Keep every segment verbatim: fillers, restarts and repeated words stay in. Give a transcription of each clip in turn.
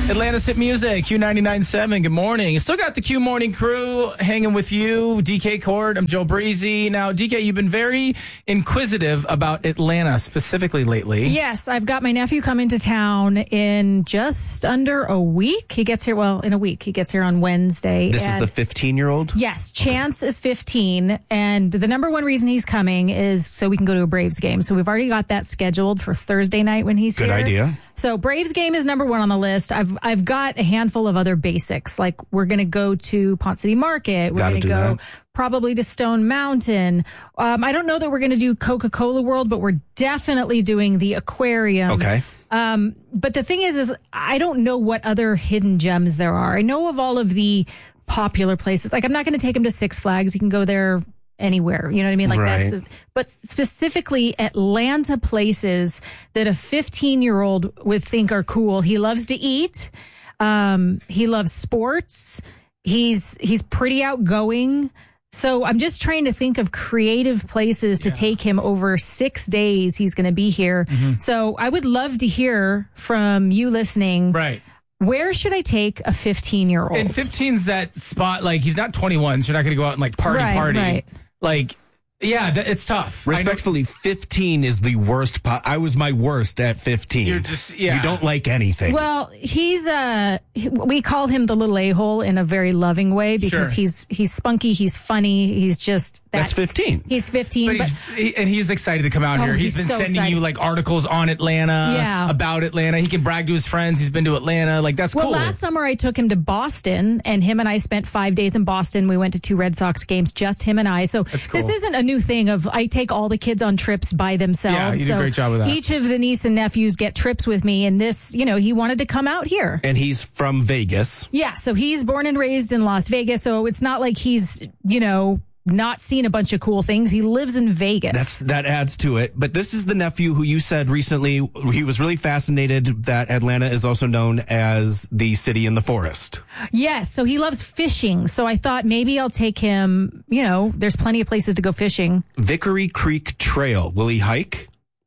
Atlanta's Hit Music, Q ninety-nine point seven. Good morning. Still got the Q Morning crew hanging with you. D K Court, I'm Joe Breezy. Now, D K, you've been very inquisitive about Atlanta specifically lately. Yes, I've got my nephew coming to town in just under a week. He gets here, well, in a week. He gets here on Wednesday. This is the fifteen-year-old? Yes, Chance is fifteen, and the number one reason he's coming is so we can go to a Braves game. So we've already got that scheduled for Thursday night when he's Good here. Good idea. So Braves game is number one on the list. I've I've got a handful of other basics, like we're going to go to Pont City Market. We're going to go that. probably to Stone Mountain. Um, I don't know that we're going to do Coca-Cola World, but we're definitely doing the aquarium. Okay. Um, but the thing is, is I don't know what other hidden gems there are. I know of all of the popular places. Like I'm not going to take him to Six Flags. He can go there anywhere. You know what I mean? Like right. that's, but specifically Atlanta places that a fifteen year old would think are cool. He loves to eat. Um, he loves sports. He's, he's pretty outgoing. So I'm just trying to think of creative places to yeah. take him over six days. He's going to be here. Mm-hmm. So I would love to hear from you listening. Right. Where should I take a fifteen year old? And fifteen's that spot, like he's not twenty-one, so you're not going to go out and like party right, party. Right. Like, yeah, th- it's tough. Respectfully, fifteen is the worst. Po- I was my worst at fifteen. You're just, yeah. You don't like anything. Well, he's, uh, he, we call him the little a-hole in a very loving way because sure. he's, he's spunky, he's funny, he's just. That, That's fifteen. He's fifteen. But, but he's, he, and he's excited to come out oh, here. he's He's been so sending excited. you like articles on Atlanta, yeah. about Atlanta. He can brag to his friends. He's been to Atlanta. Like, that's well, cool. Well, last summer I took him to Boston and him and I spent five days in Boston. We went to two Red Sox games, just him and I. So that's cool. This isn't a new thing of I take all the kids on trips by themselves. Yeah, you did so a great job with that. Each of the niece and nephews get trips with me, and this, you know, he wanted to come out here. And he's from Vegas. Yeah, so he's born and raised in Las Vegas, so it's not like he's, you know, not seen a bunch of cool things. He lives in Vegas. That's that adds to it. But this is the nephew who you said recently he was really fascinated that Atlanta is also known as the city in the forest. Yes, so he loves fishing. So I thought maybe I'll take him, you know, there's plenty of places to go fishing. Vickery Creek Trail. Will he hike?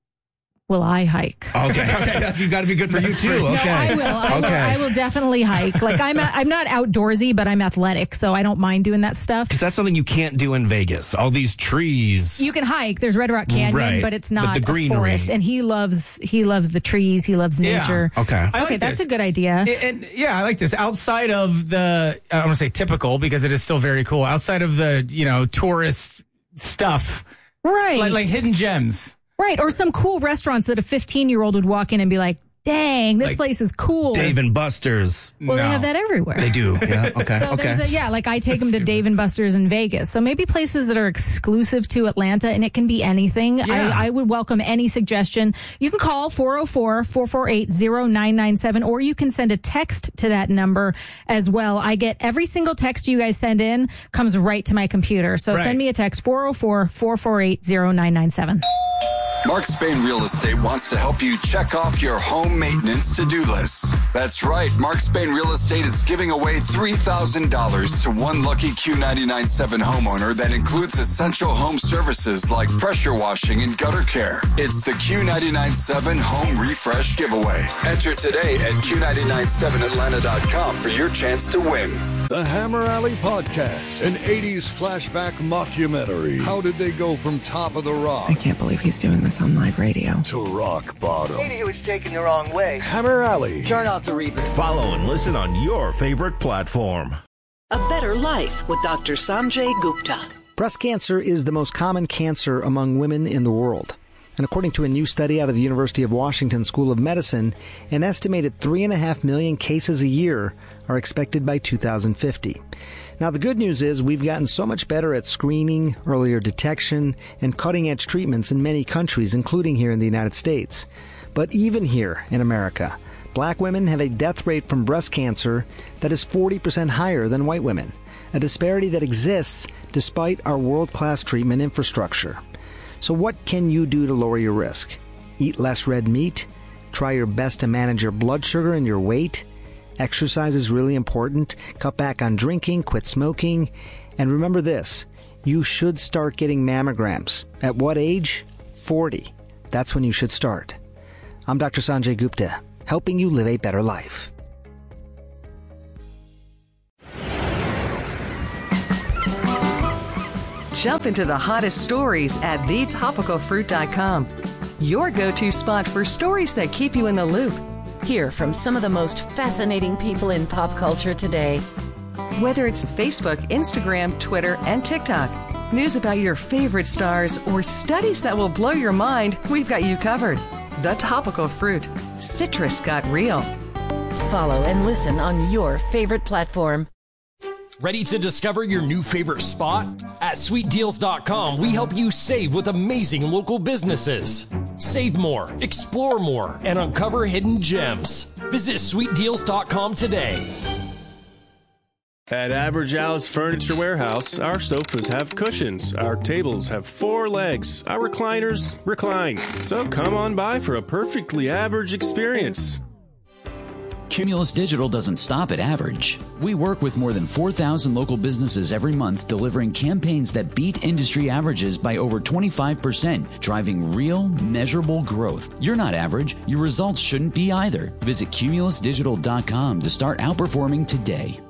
Will I hike? Okay, okay, that's you got to be good for you too. Okay, no, I will. I, okay. will. I will definitely hike. Like I'm, a, I'm not outdoorsy, but I'm athletic, so I don't mind doing that stuff. Because that's something you can't do in Vegas. All these trees. You can hike. There's Red Rock Canyon, right. but it's not but the greenery. a forest. And he loves, he loves the trees. He loves nature. Yeah. Okay. I okay, like that's this. a good idea. And, and yeah, I like this. Outside of the, I don't want to say typical because it is still very cool. Outside of the, you know, tourist stuff, right? Like, like hidden gems. Right, or some cool restaurants that a fifteen-year-old would walk in and be like, dang, this like place is cool. Dave and Buster's. Well, no. they have that everywhere. They do, yeah, okay, so okay. there's a, yeah, like I take them to Dave and Buster's in Vegas. So maybe places that are exclusive to Atlanta, and it can be anything. Yeah. I, I would welcome any suggestion. You can call four oh four, four four eight, oh nine nine seven, or you can send a text to that number as well. I get every single text you guys send in comes right to my computer. So right. send me a text, four oh four, four four eight, oh nine nine seven. Mark Spain Real Estate wants to help you check off your home maintenance to-do list. That's right. Mark Spain Real Estate is giving away three thousand dollars to one lucky Q ninety-nine point seven homeowner that includes essential home services like pressure washing and gutter care. It's the Q ninety-nine point seven Home Refresh Giveaway. Enter today at Q nine nine seven Atlanta dot com for your chance to win. The Hammer Alley Podcast, an eighties flashback mockumentary. How did they go from top of the rock? I can't believe he's doing this on live radio. To rock bottom. Maybe he was taken the wrong way. Hammer Alley. Turn off the reverb. Follow and listen on your favorite platform. A Better Life with Doctor Sanjay Gupta. Breast cancer is the most common cancer among women in the world. And according to a new study out of the University of Washington School of Medicine, an estimated three and a half million cases a year are expected by two thousand fifty. Now, the good news is we've gotten so much better at screening, earlier detection, and cutting-edge treatments in many countries, including here in the United States. But even here in America, black women have a death rate from breast cancer that is forty percent higher than white women, a disparity that exists despite our world-class treatment infrastructure. So what can you do to lower your risk? Eat less red meat? Try your best to manage your blood sugar and your weight? Exercise is really important. Cut back on drinking, quit smoking. And remember this, you should start getting mammograms. At what age? forty. That's when you should start. I'm Doctor Sanjay Gupta, helping you live a better life. Jump into the hottest stories at the topical fruit dot com. Your go-to spot for stories that keep you in the loop. Hear from some of the most fascinating people in pop culture today. Whether it's Facebook, Instagram, Twitter, and TikTok, news about your favorite stars, or studies that will blow your mind, we've got you covered. The Topical Fruit. Citrus got real. Follow and listen on your favorite platform. Ready to discover your new favorite spot? At sweet deals dot com, we help you save with amazing local businesses. Save more, explore more, and uncover hidden gems. Visit sweet deals dot com today. At Average Al's Furniture Warehouse, our sofas have cushions, our tables have four legs, our recliners recline. So come on by for a perfectly average experience. Cumulus Digital doesn't stop at average. We work with more than four thousand local businesses every month, delivering campaigns that beat industry averages by over twenty-five percent, driving real, measurable growth. You're not average. Your results shouldn't be either. Visit cumulus digital dot com to start outperforming today.